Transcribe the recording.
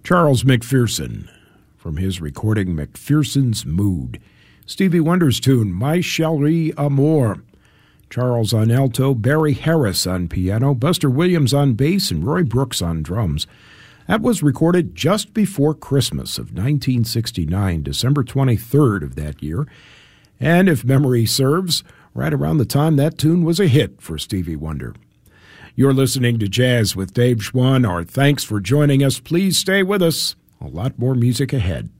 Charles McPherson, from his recording McPherson's Mood. Stevie Wonder's tune, My Chérie Amour. Charles on alto, Barry Harris on piano, Buster Williams on bass, and Roy Brooks on drums. That was recorded just before Christmas of 1969, December 23rd of that year. And if memory serves, right around the time that tune was a hit for Stevie Wonder. You're listening to Jazz with Dave Schwann. Our thanks for joining us. Please stay with us. A lot more music ahead.